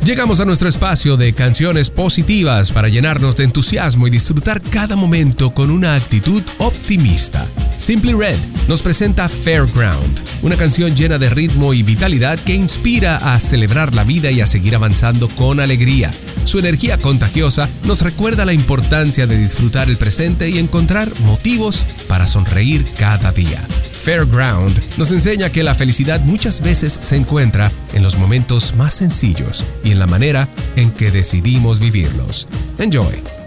Llegamos a nuestro espacio de canciones positivas para llenarnos de entusiasmo y disfrutar cada momento con una actitud optimista. Simply Red nos presenta Fairground, una canción llena de ritmo y vitalidad que inspira a celebrar la vida y a seguir avanzando con alegría. Su energía contagiosa nos recuerda la importancia de disfrutar el presente y encontrar motivos para sonreír cada día. Fairground nos enseña que la felicidad muchas veces se encuentra en los momentos más sencillos y en la manera en que decidimos vivirlos. Enjoy.